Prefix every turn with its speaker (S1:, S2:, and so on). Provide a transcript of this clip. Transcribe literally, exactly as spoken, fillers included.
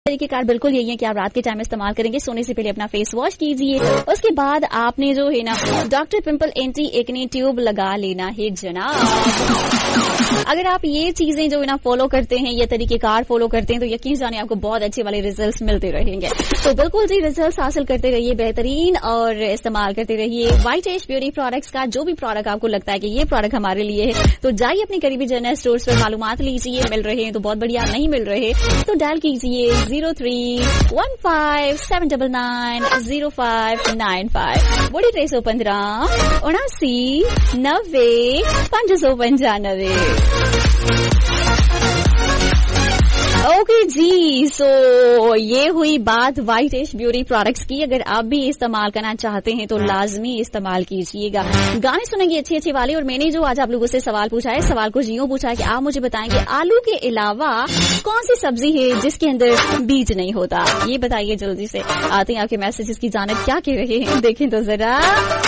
S1: तरीके कार बिल्कुल यही है कि आप रात के टाइम इस्तेमाल करेंगे, सोने से पहले अपना फेस वॉश कीजिए, उसके बाद आपने जो है ना doctor pimple anti acne tube लगा लेना है जनाब। अगर आप ये चीजें जो है ना फॉलो करते हैं, ये तरीके कार फॉलो करते हैं, तो यकीन जाने आपको बहुत अच्छे वाले रिजल्ट्स मिलते रहेंगे। तो बिल्कुल जी रिजल्ट्स हासिल करते रहिए बेहतरीन और इस्तेमाल करते रहिए व्हाइट एज ब्यूटी प्रोडक्ट्स का। जो भी प्रोडक्ट आपको लगता है कि ये प्रोडक्ट हमारे लिए है, तो जाइए अपने करीबी जनरल स्टोर्स पर मालूमात लीजिए। मिल रहे हैं तो बहुत बढ़िया, नहीं मिल रहे तो डायल कीजिए zero three one five seven double nine zero five nine five बड़ी टे सौ पंद्रह उनासी नब्बे पंज सौ पंजानवे। ओके जी, सो ये हुई बात व्हाइट एज ब्यूटी प्रोडक्ट्स की। अगर आप भी इस्तेमाल करना चाहते हैं तो लाजमी इस्तेमाल कीजिएगा। गाने सुनेंगे अच्छे अच्छे वाले। और मैंने जो आज आप लोगों से सवाल पूछा है, सवाल को जियो पूछा है कि आप मुझे बताएं कि आलू के अलावा कौन सी सब्जी है जिसके अंदर बीज नहीं होता। ये बताइए जल्दी से। आते हैं आपके मैसेजेस की जानिब, क्या कह रहे हैं देखें तो जरा।